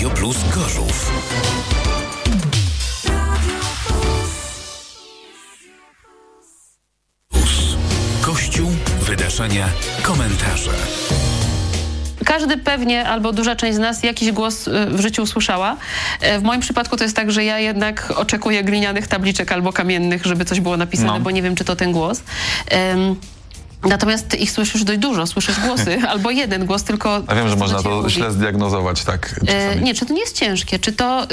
Radio Plus Gorzów. Kościół, wydarzenia, komentarze. Każdy pewnie, albo duża część z nas jakiś głos w życiu usłyszała. W moim przypadku to jest tak, że ja jednak oczekuję glinianych tabliczek albo kamiennych, żeby coś było napisane, bo nie wiem, czy to ten głos. Natomiast ich słyszysz dość dużo, słyszysz głosy, albo jeden głos, tylko... Ja wiem, że można to źle zdiagnozować, tak? Nie, czy to nie jest ciężkie? Czy to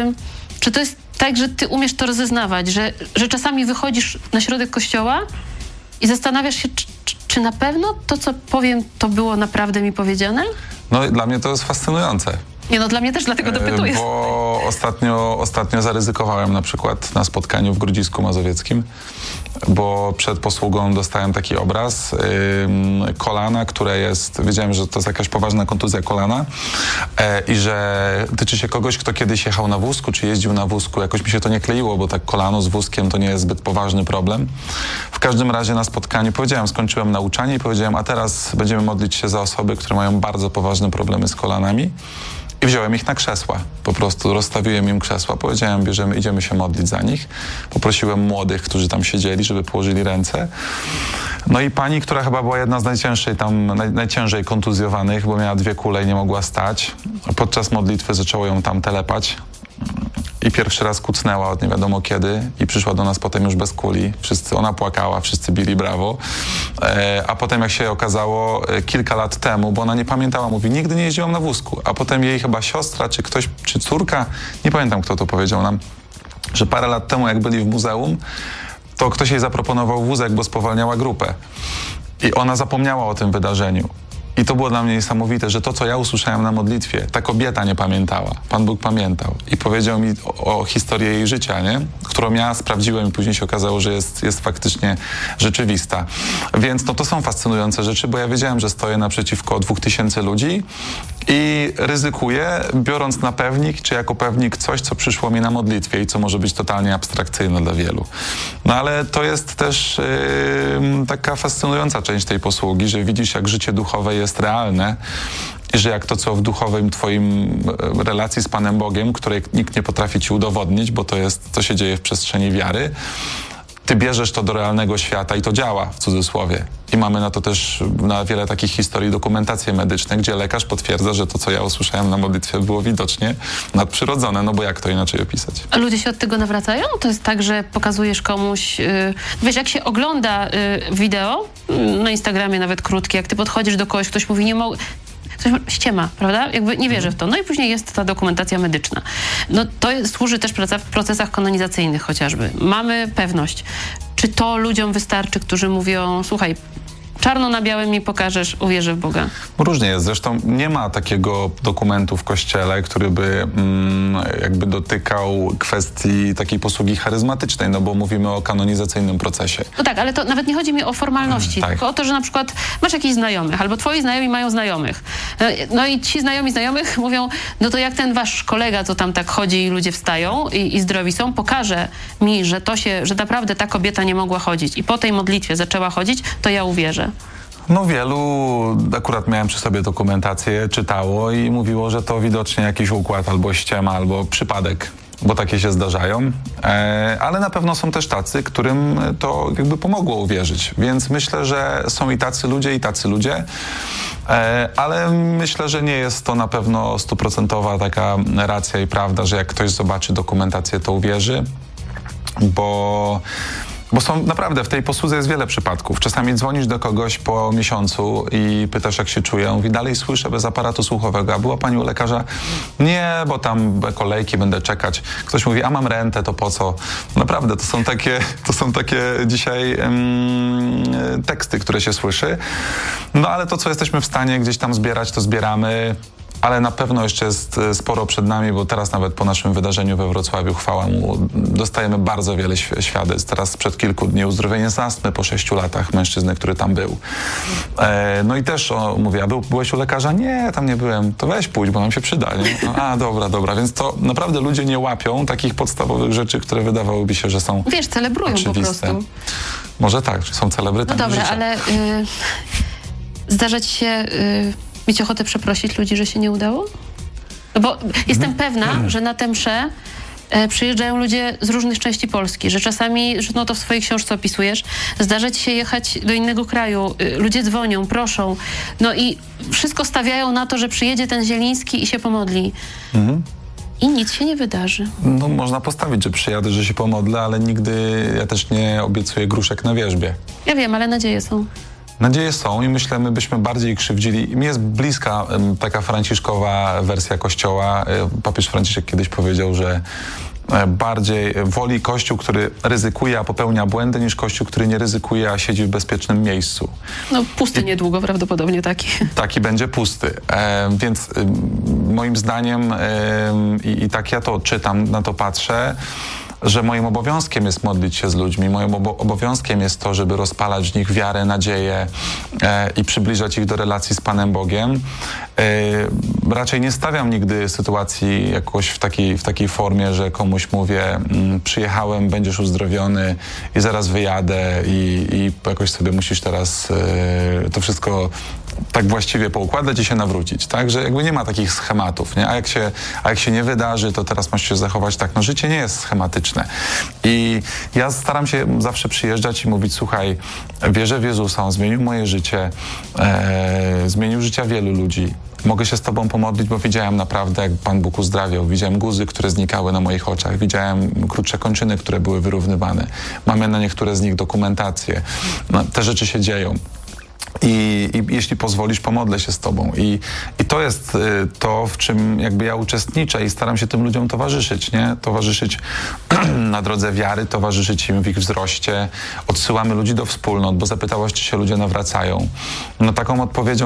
jest tak, że ty umiesz to rozeznawać, że czasami wychodzisz na środek kościoła i zastanawiasz się, czy na pewno to, co powiem, to było naprawdę mi powiedziane? No dla mnie to jest fascynujące. Nie, no dla mnie też, dlatego dopytuję. Bo ostatnio zaryzykowałem na przykład na spotkaniu w Grodzisku Mazowieckim, bo przed posługą dostałem taki obraz kolana, które jest, wiedziałem, że to jest jakaś poważna kontuzja kolana i że tyczy się kogoś, kto kiedyś jechał na wózku, czy jeździł na wózku. Jakoś mi się to nie kleiło, bo tak kolano z wózkiem to nie jest zbyt poważny problem. W każdym razie na spotkaniu skończyłem nauczanie i powiedziałem, a teraz będziemy modlić się za osoby, które mają bardzo poważne problemy z kolanami. I wziąłem ich na krzesła. Po prostu rozstawiłem im krzesła. Powiedziałem, idziemy się modlić za nich. Poprosiłem młodych, którzy tam siedzieli, żeby położyli ręce. No i pani, która chyba była jedna z najciężej kontuzjowanych, bo miała 2 kule i nie mogła stać. Podczas modlitwy zaczęło ją tam telepać. I pierwszy raz kucnęła od nie wiadomo kiedy i przyszła do nas potem już bez kuli. Ona płakała, wszyscy bili brawo. A potem jak się okazało kilka lat temu, bo ona nie pamiętała, mówi, nigdy nie jeździłam na wózku. A potem jej chyba siostra, czy ktoś, czy córka, nie pamiętam kto to powiedział nam, że parę lat temu jak byli w muzeum, to ktoś jej zaproponował wózek, bo spowalniała grupę. I ona zapomniała o tym wydarzeniu. I to było dla mnie niesamowite, że to, co ja usłyszałem na modlitwie, ta kobieta nie pamiętała. Pan Bóg pamiętał. I powiedział mi o historii jej życia, nie? Którą ja sprawdziłem i później się okazało, że jest faktycznie rzeczywista. Więc to są fascynujące rzeczy, bo ja wiedziałem, że stoję naprzeciwko 2000 ludzi i ryzykuję, biorąc na pewnik, czy jako pewnik coś, co przyszło mi na modlitwie i co może być totalnie abstrakcyjne dla wielu. No ale to jest też taka fascynująca część tej posługi, że widzisz, jak życie duchowe jest realne i że jak to, co w duchowym twoim relacji z Panem Bogiem, której nikt nie potrafi ci udowodnić, bo to się dzieje w przestrzeni wiary, ty bierzesz to do realnego świata i to działa, w cudzysłowie. I mamy na to też na wiele takich historii dokumentacje medyczne, gdzie lekarz potwierdza, że to, co ja usłyszałem na modlitwie, było widocznie nadprzyrodzone, no bo jak to inaczej opisać? A ludzie się od tego nawracają? To jest tak, że pokazujesz komuś... Wiesz, jak się ogląda wideo, na Instagramie nawet krótkie, jak ty podchodzisz do kogoś, ktoś mówi, nie mogę... Ktoś ściema, prawda? Jakby nie wierzę w to. No i później jest ta dokumentacja medyczna. No to służy też w procesach kanonizacyjnych chociażby. Mamy pewność. Czy to ludziom wystarczy, którzy mówią, słuchaj, czarno na białym mi pokażesz, uwierzę w Boga? Różnie jest. Zresztą nie ma takiego dokumentu w Kościele, który by jakby dotykał kwestii takiej posługi charyzmatycznej, no bo mówimy o kanonizacyjnym procesie. No tak, ale to nawet nie chodzi mi o formalności, tak. Tylko o to, że na przykład masz jakichś znajomych, albo twoi znajomi mają znajomych. No i ci znajomi znajomych mówią, no to jak ten wasz kolega, co tam tak chodzi i ludzie wstają i zdrowi są, pokaże mi, że że naprawdę ta kobieta nie mogła chodzić i po tej modlitwie zaczęła chodzić, to ja uwierzę. No wielu, akurat miałem przy sobie dokumentację, czytało i mówiło, że to widocznie jakiś układ, albo ściema, albo przypadek, bo takie się zdarzają, ale na pewno są też tacy, którym to jakby pomogło uwierzyć, więc myślę, że są i tacy ludzie, ale myślę, że nie jest to na pewno 100% taka racja i prawda, że jak ktoś zobaczy dokumentację, to uwierzy, bo są naprawdę, w tej posłudze jest wiele przypadków. Czasami dzwonisz do kogoś po miesiącu i pytasz, jak się czuje. On mówi, dalej słyszę bez aparatu słuchowego. A była pani u lekarza? Nie, bo tam kolejki, będę czekać. Ktoś mówi, a mam rentę, to po co? Naprawdę, to są takie dzisiaj teksty, które się słyszy. No ale to, co jesteśmy w stanie gdzieś tam zbierać, to zbieramy. Ale na pewno jeszcze jest sporo przed nami, bo teraz nawet po naszym wydarzeniu we Wrocławiu, chwała mu, dostajemy bardzo wiele świadectw. Teraz sprzed kilku dni uzdrowienie z astmy po 6 latach mężczyzny, który tam był. No i też mówię, a byłeś u lekarza? Nie, tam nie byłem. To weź pójdź, bo nam się przyda. Nie? A, dobra. Więc to naprawdę ludzie nie łapią takich podstawowych rzeczy, które wydawałoby się, że są Wiesz, celebrują oczywiste. Po prostu. Może tak, że są celebrytami No dobra, życia. ale zdarza ci się... mieć ochotę przeprosić ludzi, że się nie udało? No bo jestem pewna, że na tę mszę przyjeżdżają ludzie z różnych części Polski, że czasami, że no to w swojej książce opisujesz, zdarza ci się jechać do innego kraju, ludzie dzwonią, proszą, no i wszystko stawiają na to, że przyjedzie ten Zieliński i się pomodli. I nic się nie wydarzy. No można postawić, że przyjadę, że się pomodlę, ale nigdy ja też nie obiecuję gruszek na wierzbie. Ja wiem, ale nadzieje są. Nadzieje są i myślę, my byśmy bardziej krzywdzili. Mi jest bliska taka franciszkowa wersja Kościoła. Papież Franciszek kiedyś powiedział, że bardziej woli Kościół, który ryzykuje, a popełnia błędy, niż Kościół, który nie ryzykuje, a siedzi w bezpiecznym miejscu. No pusty niedługo, prawdopodobnie taki. Taki będzie pusty. Więc moim zdaniem i tak ja to czytam, na to patrzę, że moim obowiązkiem jest modlić się z ludźmi. Moim obowiązkiem jest to, żeby rozpalać w nich wiarę, nadzieję i przybliżać ich do relacji z Panem Bogiem. Raczej nie stawiam nigdy sytuacji jakoś w takiej formie, że komuś mówię, przyjechałem, będziesz uzdrowiony i zaraz wyjadę i jakoś sobie musisz teraz to wszystko tak właściwie poukładać i się nawrócić, tak? Że jakby nie ma takich schematów, nie? A jak się nie wydarzy, to teraz masz się zachować tak. No życie nie jest schematyczne. I ja staram się zawsze przyjeżdżać i mówić, słuchaj, wierzę w Jezusa, On zmienił moje życie, zmienił życia wielu ludzi. Mogę się z Tobą pomodlić, bo widziałem naprawdę, jak Pan Bóg uzdrawiał. Widziałem guzy, które znikały na moich oczach. Widziałem krótsze kończyny, które były wyrównywane. Mamy na niektóre z nich dokumentację. No, te rzeczy się dzieją. I jeśli pozwolisz, pomodlę się z Tobą. I to jest to, w czym jakby ja uczestniczę i staram się tym ludziom towarzyszyć, nie? Towarzyszyć na drodze wiary, towarzyszyć im w ich wzroście. Odsyłamy ludzi do wspólnot, bo zapytałaś, czy się ludzie nawracają. No taką odpowiedzią